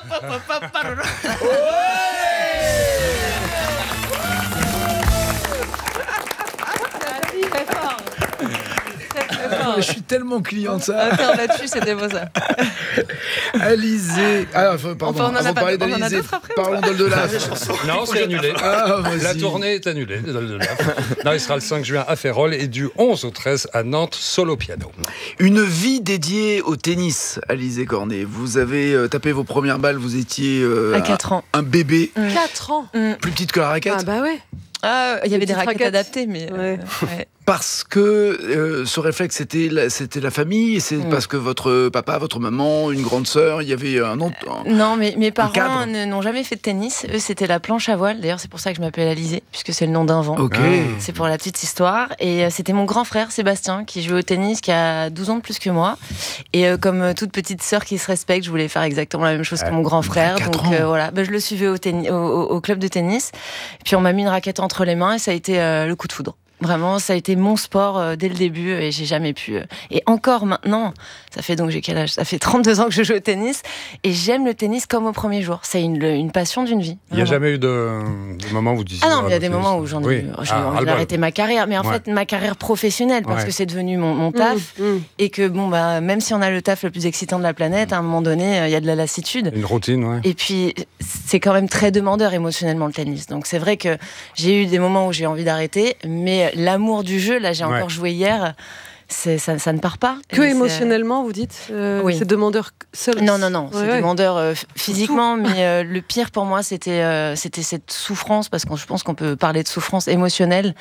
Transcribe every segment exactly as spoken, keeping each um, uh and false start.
Je suis tellement client de ça. Attends, là-dessus, c'était beau ça. Alizé. Ah, pardon, Enfin, avant de parler d'Alizé, parlons d'Oldelaf. Non, c'est annulé. Ah, La tournée est annulée. Non, il sera le cinq juin à Férolles et du onze au treize à Nantes, solo piano. Une vie dédiée au tennis, Alizé Cornet. Vous avez euh, tapé vos premières balles, vous étiez euh, à quatre ans. Un bébé. Mmh. quatre ans. Mmh. Plus petite que la raquette. Ah bah ouais. Ah, il y avait des raquettes, raquettes adaptées, mais... Ouais. Euh, ouais. Parce que euh, ce réflexe, c'était la, c'était la famille, et c'est mmh. parce que votre papa, votre maman, une grande sœur, il y avait un autre... Un, non, mais mes parents n'ont jamais fait de tennis. Eux, c'était la planche à voile. D'ailleurs, c'est pour ça que je m'appelle Alizé, puisque c'est le nom d'un vent. Okay. Ah. C'est pour la petite histoire. Et euh, c'était mon grand frère, Sébastien, qui jouait au tennis, qui a douze ans de plus que moi. Et euh, comme toute petite sœur qui se respecte, je voulais faire exactement la même chose ah. que mon grand frère. Donc euh, voilà, ben, je le suivais au, tennis, au, au, au club de tennis. Et puis on m'a mis une raquette entre les mains et ça a été euh, le coup de foudre. Vraiment, ça a été mon sport euh, dès le début et j'ai jamais pu. Euh, et encore maintenant, ça fait donc j'ai quel âge ? Ça fait trente-deux ans que je joue au tennis et j'aime le tennis comme au premier jour. C'est une, une passion d'une vie. Il n'y a jamais eu de, de moments où vous disiez... Ah non, mais il y a des moments où j'en ai, oui. eu, j'ai ah, eu envie d'arrêter ma carrière. Mais en ouais. fait, ma carrière professionnelle, parce ouais. que c'est devenu mon, mon taf. Mmh, mmh. Et que bon, bah, même si on a le taf le plus excitant de la planète, à un moment donné, il y a de la lassitude. Une routine, ouais. Et puis, c'est quand même très demandeur émotionnellement le tennis. Donc c'est vrai que j'ai eu des moments où j'ai envie d'arrêter, mais l'amour du jeu, là j'ai encore ouais. joué hier, c'est, ça, ça ne part pas. Que et émotionnellement, vous dites euh, oui. C'est demandeur seul. Non, non, non, ouais, c'est ouais. demandeur euh, physiquement, Tout. mais euh, le pire pour moi c'était, euh, c'était cette souffrance, parce que je pense qu'on peut parler de souffrance émotionnelle.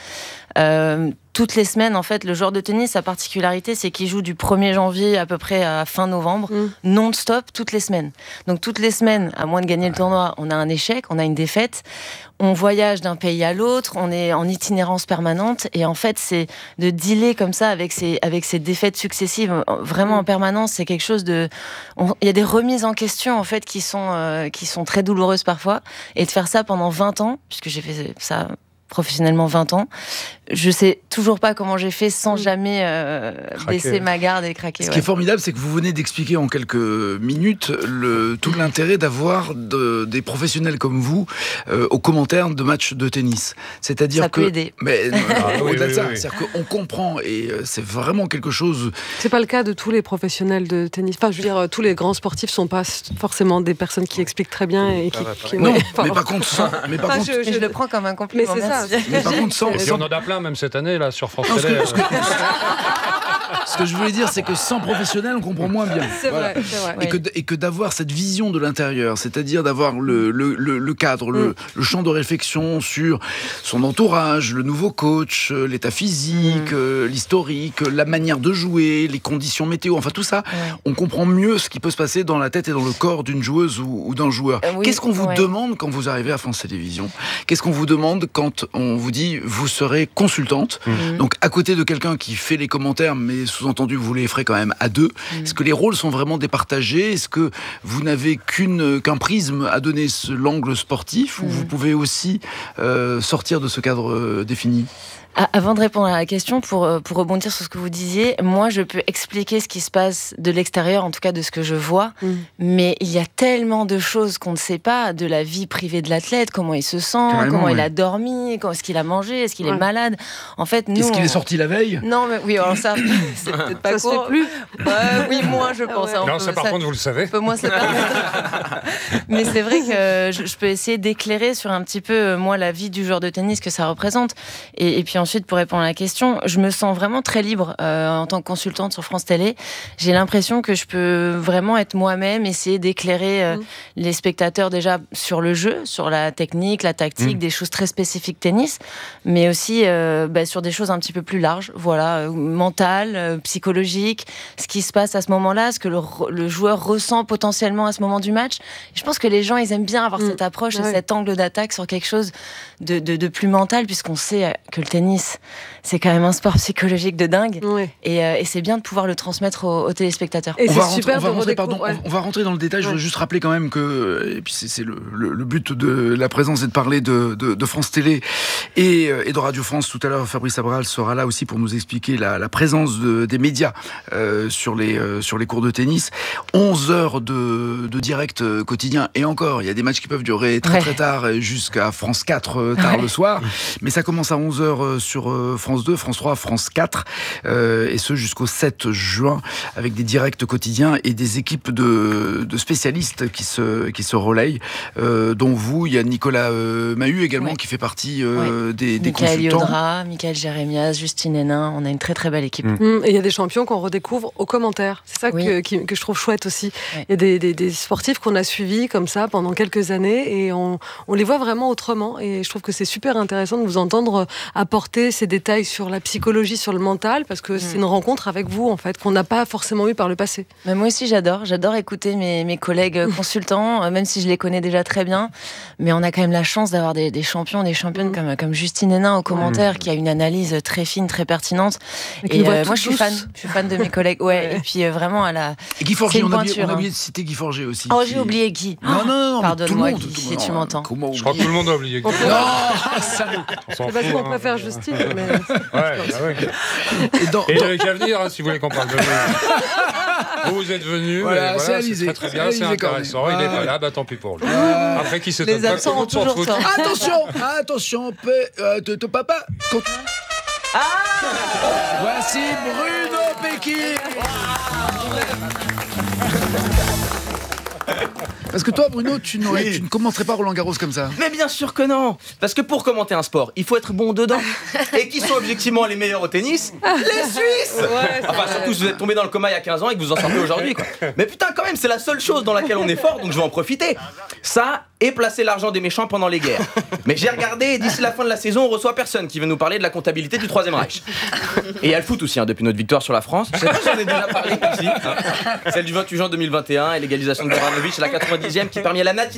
Euh, toutes les semaines, en fait, le joueur de tennis, sa particularité, c'est qu'il joue du premier janvier à peu près à fin novembre, mmh. non-stop, toutes les semaines. Donc toutes les semaines, à moins de gagner le tournoi, on a un échec, on a une défaite, on voyage d'un pays à l'autre, on est en itinérance permanente, et en fait, c'est de dealer comme ça avec ces, avec ces défaites successives, vraiment mmh. en permanence, c'est quelque chose de... Il y a des remises en question, en fait, qui sont, euh, qui sont très douloureuses parfois, et de faire ça pendant vingt ans, puisque j'ai fait ça... professionnellement vingt ans. Je sais toujours pas comment j'ai fait sans jamais euh, baisser ma garde et craquer. Ce ouais. qui est formidable, c'est que vous venez d'expliquer en quelques minutes le, tout l'intérêt d'avoir de, des professionnels comme vous euh, aux commentaires de matchs de tennis. C'est-à-dire ça que... peut aider. Mais non, ah, oui, au-delà oui, de ça, oui. c'est-à-dire qu'on comprend et c'est vraiment quelque chose... C'est pas le cas de tous les professionnels de tennis. Enfin, je veux dire, tous les grands sportifs sont pas forcément des personnes qui expliquent très bien et qui... qui non, ouais, mais par contre, sans... Mais par enfin, contre, je, je, je le prends comme un compliment. Mais c'est merci. ça. Mais par contre, sans... Et puis on en a plein, même cette année, là, sur France non, Télé. Ce que, ce, que, ce que je voulais dire, c'est que sans professionnel, on comprend moins bien. C'est voilà. vrai, c'est vrai. Et, oui. que, et que d'avoir cette vision de l'intérieur, c'est-à-dire d'avoir le, le, le, le cadre, le, mm. le champ de réflexion sur son entourage, le nouveau coach, l'état physique, mm. euh, l'historique, la manière de jouer, les conditions météo, enfin tout ça, ouais. on comprend mieux ce qui peut se passer dans la tête et dans le corps d'une joueuse ou, ou d'un joueur. Euh, oui, Qu'est-ce qu'on vous ouais. demande quand vous arrivez à France Télévisions ? Qu'est-ce qu'on vous demande quand on vous dit vous serez consultante, mmh. donc à côté de quelqu'un qui fait les commentaires, mais sous-entendu vous les ferez quand même à deux. Mmh. Est-ce que les rôles sont vraiment départagés ? Est-ce que vous n'avez qu'une, qu'un prisme à donner ce, l'angle sportif, mmh. ou vous pouvez aussi euh, sortir de ce cadre euh, défini ? Avant de répondre à la question, pour, pour rebondir sur ce que vous disiez, moi je peux expliquer ce qui se passe de l'extérieur, en tout cas de ce que je vois, mmh. mais il y a tellement de choses qu'on ne sait pas, de la vie privée de l'athlète, comment il se sent, Carrément, comment oui. il a dormi, est-ce qu'il a mangé, est-ce qu'il ouais. est malade. En fait, nous, Qu'est-ce qu'il on... est sorti la veille ? Non, mais oui, alors ça, c'est peut-être pas ça court. se fait plus. Euh, oui, moins je pense. Ah ouais. Non, ça par ça, contre, vous le savez. Un peu moins, c'est pas... mais c'est vrai que je, je peux essayer d'éclairer sur un petit peu, moi, la vie du joueur de tennis que ça représente. Et, et puis ensuite, pour répondre à la question, je me sens vraiment très libre euh, en tant que consultante sur France Télé. J'ai l'impression que je peux vraiment être moi-même, essayer d'éclairer euh, mmh. les spectateurs déjà sur le jeu, sur la technique, la tactique, mmh. des choses très spécifiques tennis, mais aussi euh, bah, sur des choses un petit peu plus larges, voilà, euh, mentales, euh, psychologiques, ce qui se passe à ce moment-là, ce que le, le joueur ressent potentiellement à ce moment du match. Je pense que les gens, ils aiment bien avoir mmh. cette approche ouais. et cet angle d'attaque sur quelque chose de, de, de plus mental, puisqu'on sait que le tennis tennis, c'est quand même un sport psychologique de dingue. Ouais. Et, euh, et c'est bien de pouvoir le transmettre aux, aux téléspectateurs. Et on c'est va rentrer, super on va de rentrer, redécouvrir, pardon, ouais. on va rentrer dans le détail. Je Ouais. voudrais juste rappeler quand même que, et puis c'est, c'est le, le, le but de la présence, c'est de parler de, de, de France Télé et, et de Radio France. Tout à l'heure, Fabrice Abral sera là aussi pour nous expliquer la, la présence de, des médias euh, sur, les, euh, sur les cours de tennis. onze heures de, de direct euh, quotidien. Et encore, il y a des matchs qui peuvent durer très Ouais. très tard et jusqu'à France quatre euh, tard Ouais. le soir. Mais ça commence à onze heures euh, sur euh, France deux, France trois, France quatre. Euh, et ce jusqu'au sept juin avec des directs quotidiens et des équipes de, de spécialistes qui se, qui se relayent, euh, dont vous, il y a Nicolas euh, Mahut également Ouais. qui fait partie euh, Ouais. des, des Michael consultants. Yodra, Michael Jérémias, Justine Hénin, on a une très très belle équipe. Mm. Hum, Et il y a des champions qu'on redécouvre aux commentaires. C'est ça Oui. que, qui- que je trouve chouette aussi. Il Ouais. y a des, des- des sportifs qu'on a suivis comme ça pendant quelques années et on, on les voit vraiment autrement. Et je trouve que c'est super intéressant de vous entendre apporter ces détails sur la psychologie, sur le mental, parce que c'est une rencontre avec vous, en fait, qu'on n'a pas forcément eu par le passé. Mais moi aussi, j'adore. J'adore écouter mes, mes collègues consultants, euh, même si je les connais déjà très bien. Mais on a quand même la chance d'avoir des, des champions, des championnes Mm. comme, comme Justine Hénin au commentaire, qui a une analyse très fine, très pertinente. Avec Et une voix euh, toute moi, je suis douce. fan. Je suis fan de mes collègues. Ouais. Ouais. Et puis euh, vraiment, à la. Et Guy Forget, C'est une on a oublié, pointure, on a hein. oublié de citer Guy Forget aussi. Oh, qui- j'ai oublié Guy. Non, non, non, non, mais Pardonne-moi, tout le monde, Guy, tout- si non, tu m'entends. comment Je crois que tout le monde a oublié. On Guy. peut- Non, salaud. On s'en C'est parce fout, qu'on hein. préfère Justine. Mais... Ouais, bah ouais. Et dans, Et il dans- n'avait qu'à venir hein, si vous voulez qu'on parle de vous. Vous, vous êtes venu, Voilà, et c'est voilà, Alizé. très très bien, C'est c'est Alizé Cornet. intéressant. Il n'est Voilà. pas là, bah tant pis pour lui. Ah. Après, qui s'étonne Les pas que absents tout le ont monde s'en toujours fout. tort. Attention, attention, peu, euh, te, te papa. Quand- Voici Bruno Pecky. Parce que toi, Bruno, tu, n'aurais- Oui. tu ne commenterais pas Roland Garros comme ça. Mais bien sûr que non. Parce que pour commenter un sport, il faut être bon dedans. Et qui sont objectivement les meilleurs au tennis? Les Suisses. Ouais, Enfin, surtout si vous êtes tombé dans le coma il y a quinze ans et que vous en sortez aujourd'hui, quoi. Mais putain, quand même, c'est la seule chose dans laquelle on est fort, donc je vais en profiter. Ça, et placer l'argent des méchants pendant les guerres. Mais j'ai regardé, et d'ici la fin de la saison, on reçoit personne qui veut nous parler de la comptabilité du Troisième Reich. Et il y a le foot aussi, hein, depuis notre victoire sur la France. Je sais pas si j'en ai déjà parlé ici. Hein. Celle du vingt-huit juin deux mille vingt et un et l'égalisation de Goranovic à la quatre-vingt-dixième qui permet à la Nati